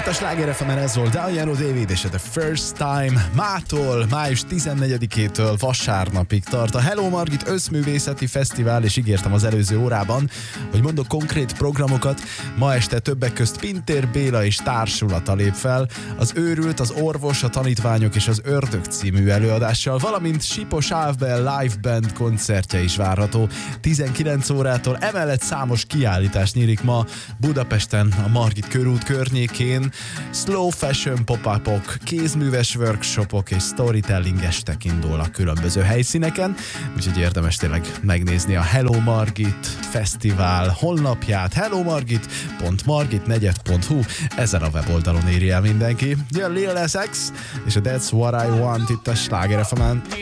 a Sláger FM-en, ez volt Diana David és a The First Time. Mától, május 14-től vasárnapig tart a Hello Margit Összművészeti Fesztivál, és ígértem az előző órában, hogy mondok konkrét programokat. Ma este többek közt Pintér Béla és társulata lép fel, az Őrült, az Orvos, a Tanítványok és az Ördög című előadással, valamint Sipos Ávbel live band koncertje is várható 19 órától. Emellett számos kiállítás nyílik ma Budapesten, a Margit körút környékén, slow fashion pop-upok, kézműves workshopok és storytelling estek indulnak különböző helyszíneken, úgyhogy érdemes tényleg megnézni a Hello Margit Fesztivál honlapját, hellomargit.margitnegyed.hu, ezen a weboldalon írja el mindenki. Jön Lil Nas X és a That's What I Want itt a Sláger FM-en.